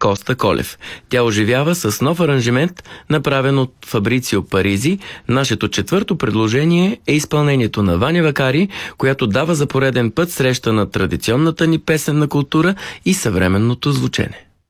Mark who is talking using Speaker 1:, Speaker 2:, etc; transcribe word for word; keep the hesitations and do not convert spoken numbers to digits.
Speaker 1: Коста Колев. Тя оживява с нов аранжимент, направен от Фабрицио Паризи. Нашето четвърто предложение е изпълнението на Ваня Вакари, която дава за пореден път среща на традиционната ни песенна култура и съвременното звучене.